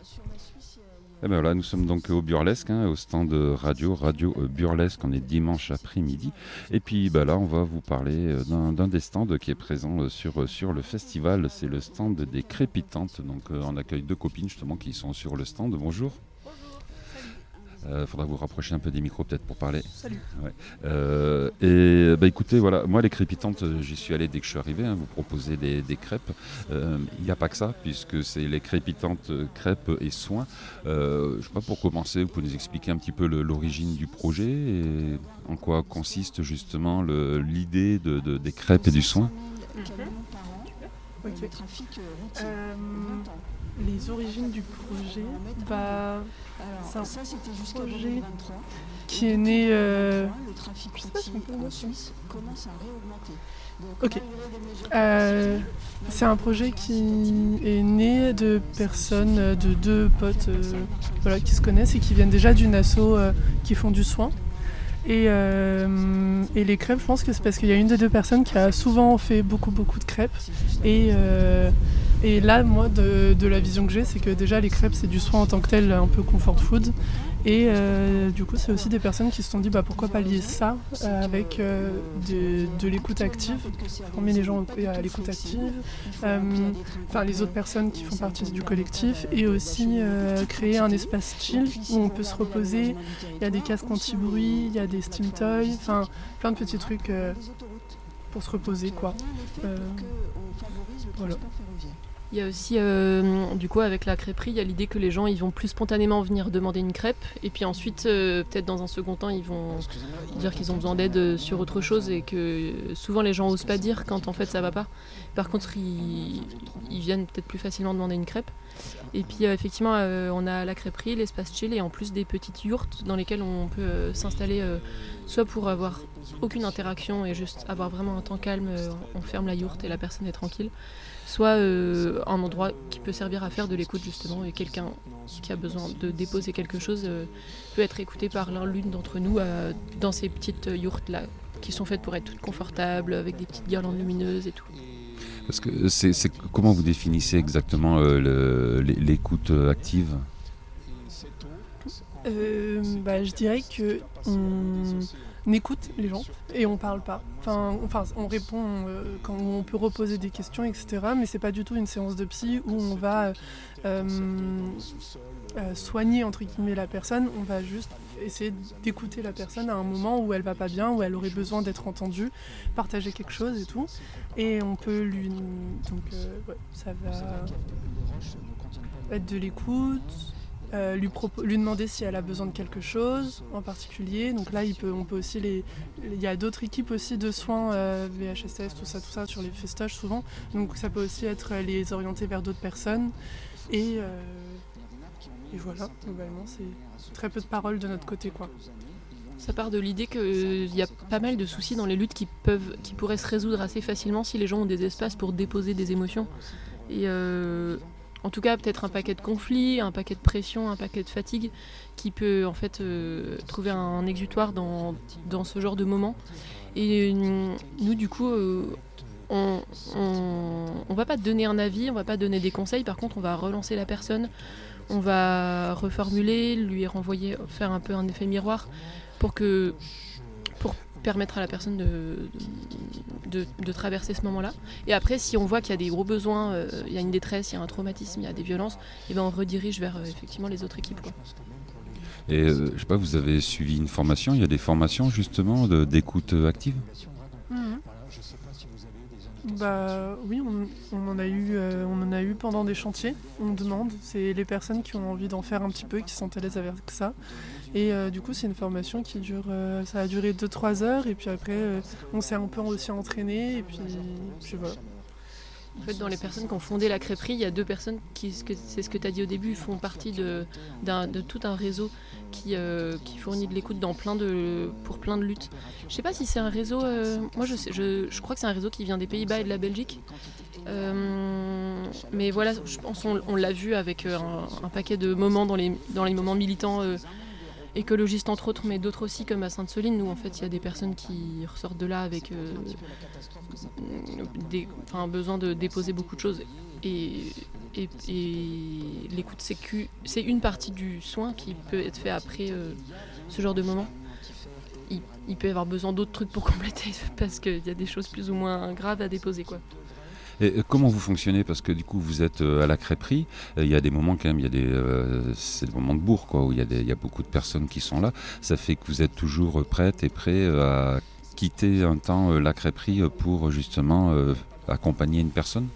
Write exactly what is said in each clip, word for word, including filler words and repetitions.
Et ben voilà, nous sommes donc au Burlesque, hein, au stand radio, Radio Burlesque, on est dimanche après-midi. Et puis bah là, on va vous parler d'un, d'un des stands qui est présent sur, sur le festival, c'est le stand des Crépitantes. Donc euh, on accueille deux copines justement qui sont sur le stand. Bonjour. Il euh, faudra vous rapprocher un peu des micros peut-être pour parler. Salut. Ouais. Euh, et bah écoutez, voilà, moi les Crépitantes, j'y suis allé dès que je suis arrivé. Hein, vous proposez des, des crêpes. Il euh, n'y a pas que ça, puisque c'est les Crépitantes crêpes et soins. Euh, je ne sais pas, pour commencer, vous pouvez nous expliquer un petit peu le, l'origine du projet et en quoi consiste justement le, l'idée de, de, des crêpes et du soin. Mm-hmm. Okay. Euh, les origines du projet, bah, c'est un projet qui est né. Euh, je sais pas si on peut le dire. Ok. Euh, c'est un projet qui est né de personnes, de deux potes, euh, voilà, qui se connaissent et qui viennent déjà d'une asso euh, qui font du soin. Et, euh, et les crêpes, je pense que c'est parce qu'il y a une des deux personnes qui a souvent fait beaucoup beaucoup de crêpes. Et, euh, et là, moi, de, de la vision que j'ai, c'est que déjà les crêpes, c'est du soin en tant que tel, un peu comfort food. Et euh, du coup, c'est aussi des personnes qui se sont dit bah, pourquoi pas lier ça euh, avec euh, de, de l'écoute active, former les gens à l'écoute active, euh, enfin les autres personnes qui font partie du collectif, et aussi euh, créer un espace chill où on peut se reposer. Il y a des casques anti-bruit, il y a des steam toys, enfin plein de petits trucs euh, pour se reposer quoi. Euh, voilà. Il y a aussi, euh, du coup, avec la crêperie, il y a l'idée que les gens ils vont plus spontanément venir demander une crêpe, et puis ensuite, euh, peut-être dans un second temps, ils vont dire qu'ils ont besoin d'aide sur autre chose, et que souvent les gens osent pas dire quand en fait ça va pas. Par contre, ils, ils viennent peut-être plus facilement demander une crêpe. Et puis euh, effectivement, euh, on a la crêperie, l'espace chill, et en plus des petites yourtes dans lesquelles on peut euh, s'installer, euh, soit pour avoir aucune interaction et juste avoir vraiment un temps calme, euh, on ferme la yourte et la personne est tranquille. Soit euh, un endroit qui peut servir à faire de l'écoute justement, et quelqu'un qui a besoin de déposer quelque chose euh, peut être écouté par l'un l'une d'entre nous euh, dans ces petites yourtes là qui sont faites pour être toutes confortables avec des petites guirlandes lumineuses et tout. Parce que c'est, c'est comment vous définissez exactement euh, le, l'écoute active ? euh, bah, Je dirais que on écoute les gens et on parle pas. Enfin, enfin on répond euh, quand on peut reposer des questions, et cetera. Mais c'est pas du tout une séance de psy où on va euh, euh, soigner entre guillemets la personne. On va juste essayer d'écouter la personne à un moment où elle va pas bien, où elle aurait besoin d'être entendue, partager quelque chose et tout. Et on peut lui, donc euh, ouais, ça va être de l'écoute. Euh, lui, propo- lui demander si elle a besoin de quelque chose en particulier. Donc là, il peut, on peut aussi les, il y a d'autres équipes aussi de soins, euh, V H S S, tout ça, tout ça, sur les festoches souvent. Donc ça peut aussi être euh, les orienter vers d'autres personnes. Et, euh, et voilà, globalement, c'est très peu de paroles de notre côté, quoi. Ça part de l'idée qu'il y a pas mal de soucis dans les luttes qui, peuvent, qui pourraient se résoudre assez facilement si les gens ont des espaces pour déposer des émotions. Et euh, en tout cas, peut-être un paquet de conflits, un paquet de pression, un paquet de fatigue qui peut en fait euh, trouver un exutoire dans, dans ce genre de moment. Et euh, nous, du coup, euh, on, on, on va pas donner un avis, on va pas donner des conseils. Par contre, on va relancer la personne, on va reformuler, lui renvoyer, faire un peu un effet miroir pour que pour permettre à la personne de, de, de traverser ce moment-là. Et après, si on voit qu'il y a des gros besoins, euh, il y a une détresse, il y a un traumatisme, il y a des violences, et ben on redirige vers euh, effectivement les autres équipes, quoi. Et euh, je sais pas, vous avez suivi une formation, il y a des formations justement de, d'écoute active ? Mmh. Bah oui, on, on en a eu, euh, on en a eu pendant des chantiers. On demande, c'est les personnes qui ont envie d'en faire un petit peu, qui sont à l'aise avec ça. Et euh, du coup, c'est une formation qui dure, euh, ça a duré deux trois heures, et puis après, euh, on s'est un peu aussi entraîné, et puis, puis voilà. En fait, dans les personnes qui ont fondé la crêperie, il y a deux personnes qui, c'est ce que tu as dit au début, font partie de, d'un, de tout un réseau qui, euh, qui fournit de l'écoute dans plein de, pour plein de luttes. Je sais pas si c'est un réseau, euh, moi je, sais, je, je crois que c'est un réseau qui vient des Pays-Bas et de la Belgique. Euh, mais voilà, je pense qu'on on l'a vu avec un, un paquet de moments dans les, dans les moments militants euh, écologistes entre autres, mais d'autres aussi comme à Sainte-Soline, où en fait il y a des personnes qui ressortent de là avec euh, des, enfin, besoin de déposer beaucoup de choses. Et, et, et l'écoute, c'est, que, c'est une partie du soin qui peut être fait après euh, ce genre de moment. Il, il peut y avoir besoin d'autres trucs pour compléter parce qu'il y a des choses plus ou moins graves à déposer, quoi. Et comment vous fonctionnez? Parce que du coup, vous êtes à la crêperie. Il y a des moments quand même, il y a des, euh, c'est des moments de bourre, quoi, où il y a des, il y a beaucoup de personnes qui sont là. Ça fait que vous êtes toujours prête et prêt à quitter un temps la crêperie pour justement euh, accompagner une personne?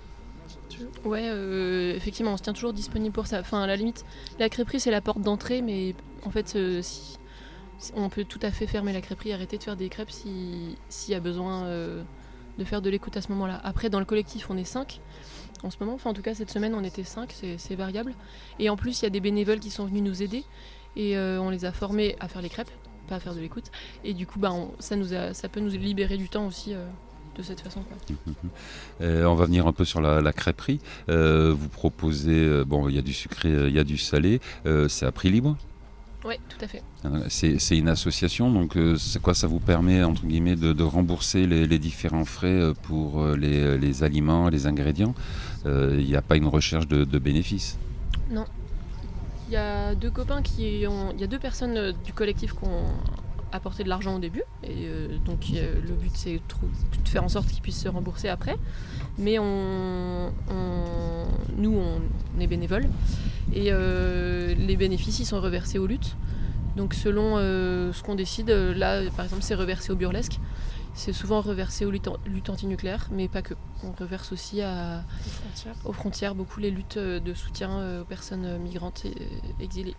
Ouais, euh, effectivement, on se tient toujours disponible pour ça. Enfin, à la limite, la crêperie, c'est la porte d'entrée, mais en fait, euh, si, on peut tout à fait fermer la crêperie, arrêter de faire des crêpes si, s'il y a besoin euh, de faire de l'écoute à ce moment-là. Après, dans le collectif, on est cinq en ce moment. Enfin, en tout cas, cette semaine, on était cinq, c'est, c'est variable. Et en plus, il y a des bénévoles qui sont venus nous aider et euh, on les a formés à faire les crêpes, pas à faire de l'écoute. Et du coup, bah, on, ça, nous a, ça peut nous libérer du temps aussi euh, de cette façon, quoi. Euh, on va venir un peu sur la, la crêperie. Euh, vous proposez, euh, bon, il y a du sucré, il y a du salé. Euh, c'est à prix libre? Oui, tout à fait. C'est, c'est une association, donc euh, c'est quoi, ça vous permet entre guillemets de, de rembourser les, les différents frais pour les, les aliments, les ingrédients. Il euh, n'y a pas une recherche de, de bénéfices? Non. Il y a deux copains qui ont, il y a deux personnes du collectif qui ont apporté de l'argent au début, et euh, donc euh, le but c'est de faire en sorte qu'ils puissent se rembourser après. Mais on, on, nous on est bénévoles et euh, les bénéfices ils sont reversés aux luttes. Donc selon euh, ce qu'on décide, là par exemple c'est reversé au burlesque, c'est souvent reversé aux luttes, luttes antinucléaires, mais pas que. On reverse aussi à, aux, frontières. aux frontières beaucoup les luttes de soutien aux personnes migrantes et exilées.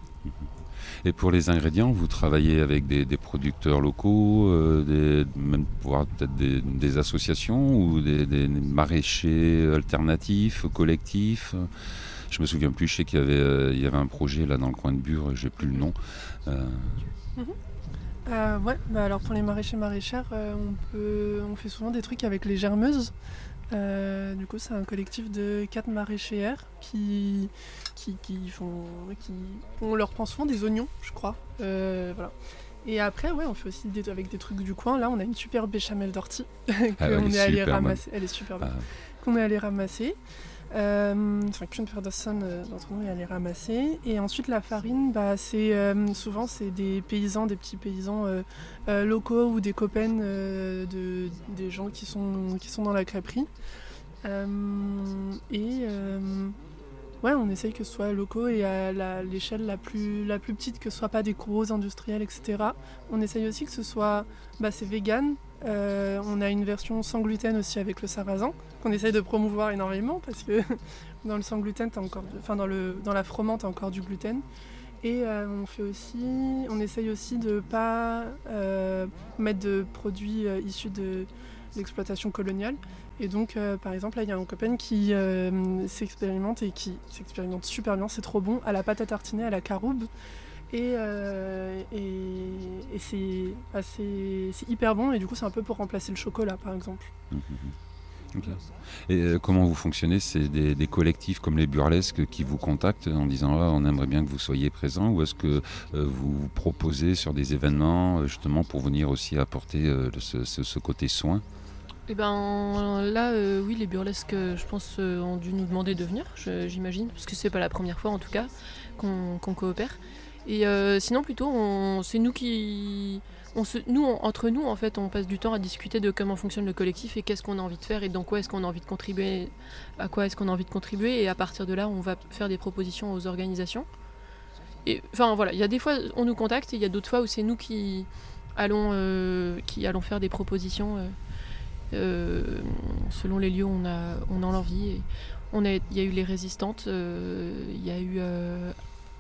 Et pour les ingrédients, vous travaillez avec des, des producteurs locaux, euh, des, même voire peut-être des, des associations ou des, des maraîchers alternatifs, collectifs. Je me souviens plus, je sais qu'il y avait, euh, il y avait un projet là dans le coin de Bure, j'ai plus le nom. Euh... Mm-hmm. Euh, ouais, bah alors pour les maraîchers maraîchères, euh, on, peut, on fait souvent des trucs avec les germeuses. Euh, du coup, c'est un collectif de quatre maraîchères qui, qui, qui font. Qui, on leur prend souvent des oignons, je crois. Euh, voilà. Et après, ouais, on fait aussi des, avec des trucs du coin. Là, on a une super béchamel d'ortie qu'on ah, est, est allé ramasser. Bonne. Elle est super bonne. Ah. Qu'on est allé ramasser. Euh, enfin, qu'une personne d'entre nous est allée ramasser. Et ensuite, la farine, bah, c'est, euh, souvent, c'est des paysans, des petits paysans euh, euh, locaux ou des copains euh, de, des gens qui sont, qui sont dans la crêperie. Euh, et euh, ouais, on essaye que ce soit locaux et à la, l'échelle la plus, la plus petite, que ce soit pas des gros industriels, et cetera. On essaye aussi que ce soit, bah, c'est vegan. Euh, on a une version sans gluten aussi avec le sarrasin qu'on essaye de promouvoir énormément parce que dans le sans gluten, t'as encore, enfin dans le dans la froment, t'as encore du gluten. Et euh, on fait aussi, on essaye aussi de pas euh, mettre de produits euh, issus de l'exploitation coloniale. Et donc, euh, par exemple, là, il y a un copain qui euh, s'expérimente et qui s'expérimente super bien, c'est trop bon, à la pâte à tartiner, à la caroube. Et, euh, et, et c'est, bah, c'est, c'est hyper bon et du coup c'est un peu pour remplacer le chocolat par exemple. Mmh. Okay. Et euh, comment vous fonctionnez? C'est des, des collectifs comme les burlesques qui vous contactent en disant ah, on aimerait bien que vous soyez présents, ou est-ce que euh, vous vous proposez sur des événements justement pour venir aussi apporter euh, ce, ce, ce côté soin? Eh ben là euh, oui, les burlesques je pense euh, ont dû nous demander de venir, je, j'imagine, parce que c'est pas la première fois en tout cas qu'on, qu'on coopère. Et euh, sinon plutôt on, c'est nous qui on se, nous on, entre nous en fait on passe du temps à discuter de comment fonctionne le collectif et qu'est-ce qu'on a envie de faire et dans quoi est-ce qu'on a envie de contribuer, à quoi est-ce qu'on a envie de contribuer, et à partir de là on va faire des propositions aux organisations. Et enfin voilà, il y a des fois on nous contacte et il y a d'autres fois où c'est nous qui allons euh, qui allons faire des propositions euh, euh, selon les lieux où on a on a l'envie. Et on a il y a eu les résistantes, il euh, y a eu euh,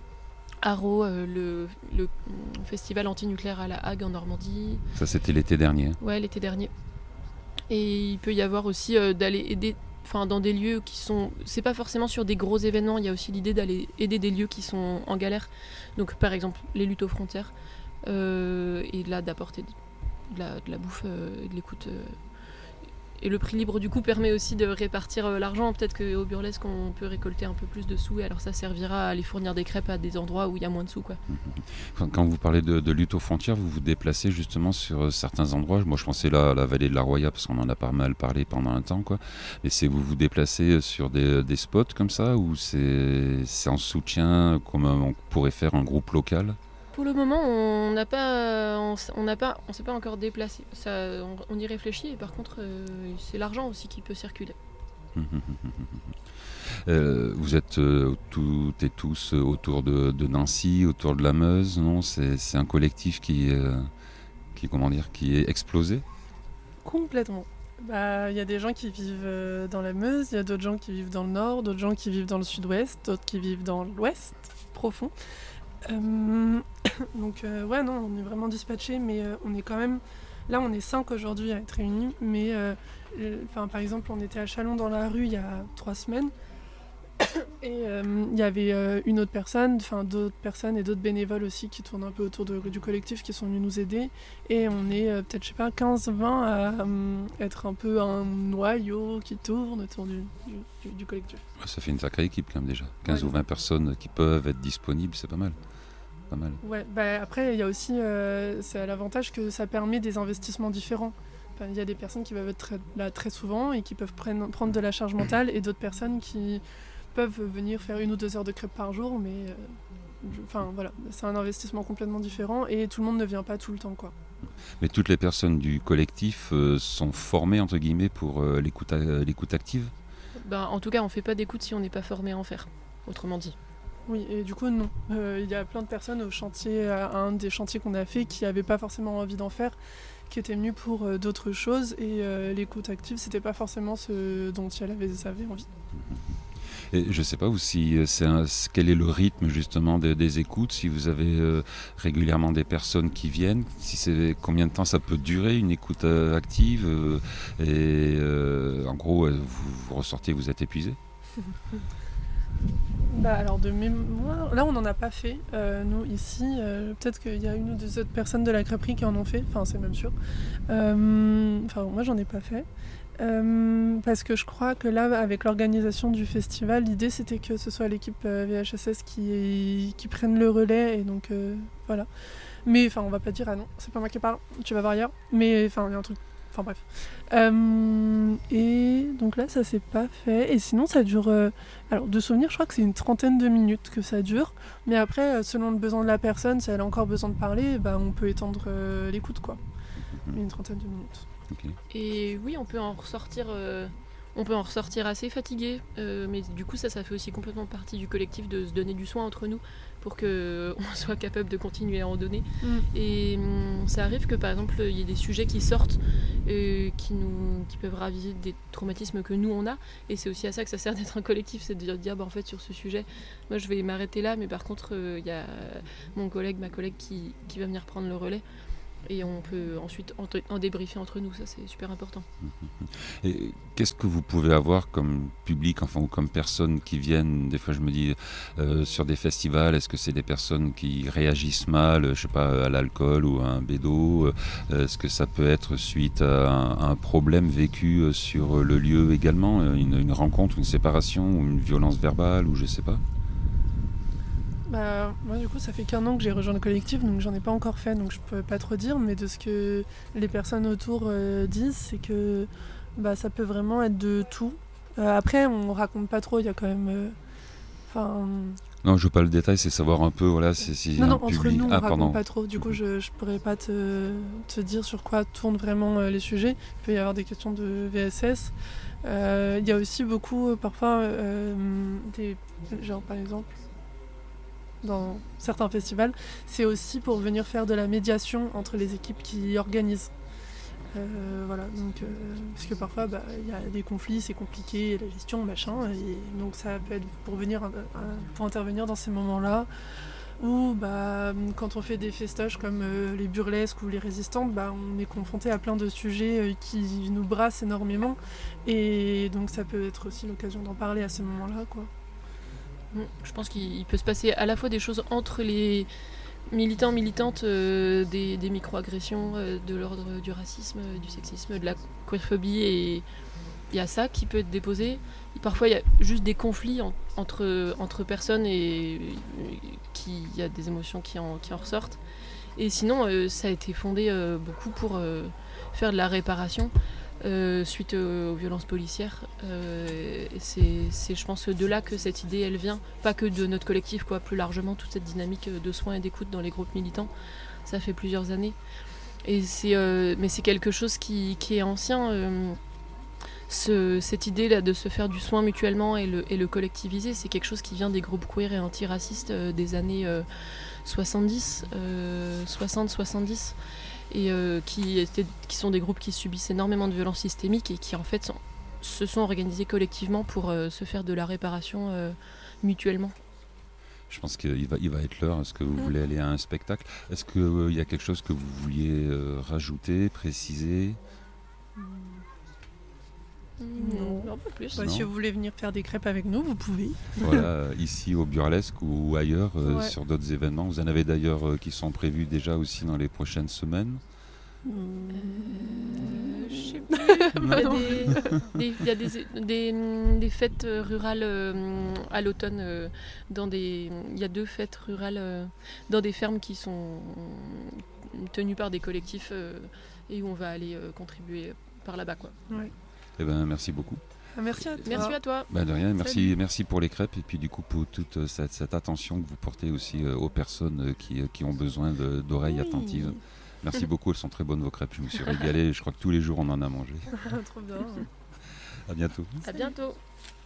Haro, euh, le, le festival antinucléaire à La Hague en Normandie. Ça c'était l'été dernier. Ouais, l'été dernier. Et il peut y avoir aussi euh, d'aller aider, enfin dans des lieux qui sont, c'est pas forcément sur des gros événements, il y a aussi l'idée d'aller aider des lieux qui sont en galère. Donc par exemple les luttes aux frontières, euh, et là d'apporter de la, de la bouffe euh, et de l'écoute. Euh, et le prix libre du coup permet aussi de répartir euh, l'argent. Peut-être qu'au burlesque on peut récolter un peu plus de sous et alors ça servira à aller fournir des crêpes à des endroits où il y a moins de sous, quoi. Quand, quand vous parlez de, de lutte aux frontières, vous vous déplacez justement sur euh, certains endroits. Moi je pensais là à la vallée de la Roya parce qu'on en a pas mal parlé pendant un temps, quoi. Et c'est vous vous déplacez sur des, des spots comme ça ou c'est, c'est en soutien comme on pourrait faire un groupe local? Pour le moment, on n'a pas, on, s- on n'a pas, on s'est pas encore déplacé. Ça, on, on y réfléchit et par contre, euh, c'est l'argent aussi qui peut circuler. Euh, vous êtes euh, toutes et tous euh, autour de, de Nancy, autour de la Meuse, non? C'est, c'est un collectif qui, euh, qui, comment dire, qui est explosé. Complètement. Bah, il y a des gens qui vivent euh, dans la Meuse, il y a d'autres gens qui vivent dans le nord, d'autres gens qui vivent dans le sud-ouest, d'autres qui vivent dans l'ouest profond. Euh, donc euh, ouais, non, on est vraiment dispatchés, mais euh, on est quand même... Là, on est cinq aujourd'hui à être réunis, mais euh, le- enfin, par exemple, on était à Chalon dans la rue il y a trois semaines, et euh, il y avait euh, une autre personne, enfin d'autres personnes et d'autres bénévoles aussi qui tournent un peu autour de- du collectif qui sont venus nous aider, et on est euh, peut-être, je sais pas, quinze vingt à euh, être un peu un noyau qui tourne autour du, du, du- du collectif. Ça fait une sacrée équipe quand même déjà. quinze Ouais. ou vingt personnes qui peuvent être disponibles, c'est pas mal. Pas mal. Ouais, bah après, il y a aussi euh, c'est à l'avantage que ça permet des investissements différents. Enfin, il y a des personnes qui peuvent être très- là très souvent et qui peuvent prenne- prendre de la charge mentale, et d'autres personnes qui peuvent venir faire une ou deux heures de crêpes par jour, mais euh, je- enfin voilà, c'est un investissement complètement différent et tout le monde ne vient pas tout le temps, quoi. Mais toutes les personnes du collectif euh, sont formées entre guillemets pour euh, l'écoute, a- l'écoute active. Ben, en tout cas, on fait pas d'écoute si on n'est pas formé à en faire. Autrement dit. Oui, et du coup, non. Euh, Il y a plein de personnes au chantier, à un des chantiers qu'on a fait, qui n'avaient pas forcément envie d'en faire, qui étaient venues pour euh, d'autres choses, et euh, l'écoute active, c'était pas forcément ce dont elles avaient, avaient envie. Et je sais pas vous si euh, c'est un- c- quel est le rythme justement des, des écoutes, si vous avez euh, régulièrement des personnes qui viennent, si c'est combien de temps ça peut durer une écoute euh, active euh, et euh, en gros euh, vous, vous ressortez, vous êtes épuisé. Bah alors de mémoire, là on n'en a pas fait, euh, nous ici, euh, peut-être qu'il y a une ou deux autres personnes de la crêperie qui en ont fait, enfin c'est même sûr. Euh, Enfin moi j'en ai pas fait, Euh, parce que je crois que là avec l'organisation du festival, l'idée c'était que ce soit l'équipe euh, V H S S qui, qui prenne le relais, et donc euh, voilà. Mais enfin on va pas dire ah non, c'est pas moi qui parle, tu vas voir ailleurs, mais enfin il y a un truc. Enfin bref. Euh, et donc là, ça s'est pas fait. Et sinon, ça dure. euh, alors, de souvenir, je crois que c'est une trentaine de minutes que ça dure. Mais après, euh, selon le besoin de la personne, si elle a encore besoin de parler, bah, on peut étendre euh, l'écoute, quoi. Mais une trentaine de minutes. Ok. Et oui, on peut en ressortir, euh, on peut en ressortir assez fatigué, euh, mais du coup ça, ça fait aussi complètement partie du collectif de se donner du soin entre nous pour que on soit capable de continuer à en donner. Mm. Et hum, ça arrive que par exemple il y ait des sujets qui sortent, euh, qui nous, qui peuvent raviver des traumatismes que nous on a. Et c'est aussi à ça que ça sert d'être un collectif, c'est de dire bah en fait sur ce sujet, moi je vais m'arrêter là, mais par contre euh, il y a mon collègue, ma collègue qui, qui va venir prendre le relais. Et on peut ensuite en, en débriefer entre nous, ça c'est super important. Et qu'est-ce que vous pouvez avoir comme public, enfin ou comme personnes qui viennent? Des fois, je me dis euh, sur des festivals, est-ce que c'est des personnes qui réagissent mal, je sais pas, à l'alcool ou à un bédo? Euh, Est-ce que ça peut être suite à un, à un problème vécu euh, sur le lieu également, une, une rencontre, une séparation ou une violence verbale ou je sais pas? Bah, moi, du coup, ça fait qu'un an que j'ai rejoint le collectif, donc j'en ai pas encore fait, donc je peux pas trop dire. Mais de ce que les personnes autour euh, disent, c'est que bah, ça peut vraiment être de tout. Euh, après, on raconte pas trop, il y a quand même. Enfin. Non, je veux pas le détail, c'est savoir un peu, voilà, c'est si non, un non, entre public. nous, on Ah, raconte pardon. pas trop. Du coup, je, je pourrais pas te, te dire sur quoi tournent vraiment euh, les sujets. Il peut y avoir des questions de V S S. Euh, Il y a aussi beaucoup, euh, parfois, euh, des. Genre, par exemple. Dans certains festivals, c'est aussi pour venir faire de la médiation entre les équipes qui organisent. Euh, voilà, donc, euh, parce que parfois bah, il y a des conflits, c'est compliqué, la gestion, machin, et donc ça peut être pour, venir, euh, pour intervenir dans ces moments-là. Ou bah, quand on fait des festoches comme euh, les burlesques ou les résistantes, bah, on est confronté à plein de sujets euh, qui nous brassent énormément, et donc ça peut être aussi l'occasion d'en parler à ce moment-là, quoi. Je pense qu'il peut se passer à la fois des choses entre les, militants, militantes euh, des, des microagressions euh, de l'ordre du racisme, euh, du sexisme, de la queerphobie, et il y a ça qui peut être déposé. Et parfois, il y a juste des conflits en, entre, entre personnes et il y a des émotions qui en, qui en ressortent. Et sinon, euh, ça a été fondé euh, beaucoup pour euh, faire de la réparation euh, suite aux, aux violences policières. Euh, et c'est, c'est, je pense, de là que cette idée, elle vient. Pas que de notre collectif, quoi, plus largement, toute cette dynamique de soins et d'écoute dans les groupes militants. Ça fait plusieurs années. Et c'est, euh, mais c'est quelque chose qui, qui est ancien. Euh, Ce, cette idée là de se faire du soin mutuellement et le, et le collectiviser, c'est quelque chose qui vient des groupes queer et antiracistes euh, des années euh, soixante-dix, euh, soixante soixante-dix, et euh, qui, étaient, qui sont des groupes qui subissent énormément de violences systémiques et qui en fait sont, se sont organisés collectivement pour euh, se faire de la réparation euh, mutuellement. Je pense qu'il va, il va être l'heure. Est-ce que vous mmh. voulez aller à un spectacle ? Est-ce qu'il euh, y a quelque chose que vous vouliez euh, rajouter, préciser ? mmh. Non, non, pas plus. Bah, non. Si vous voulez venir faire des crêpes avec nous, vous pouvez. Voilà, ici au Burlesque ou ailleurs, euh, ouais. sur d'autres événements. Vous en avez d'ailleurs euh, qui sont prévus déjà aussi dans les prochaines semaines. Euh, je sais pas. Il y a des, des, des, des, des fêtes rurales euh, à l'automne. Euh, dans des, il y a deux fêtes rurales euh, dans des fermes qui sont tenues par des collectifs euh, et où on va aller euh, contribuer par là-bas, quoi. Ouais. Eh ben, merci beaucoup. Merci à toi. Merci à toi. Ben de rien, merci, merci pour les crêpes et puis du coup pour toute cette, cette attention que vous portez aussi aux personnes qui, qui ont besoin de, d'oreilles oui. attentives. Merci beaucoup, elles sont très bonnes vos crêpes. Je me suis régalé, je crois que tous les jours on en a mangé. Trop bien. À bientôt. À bientôt.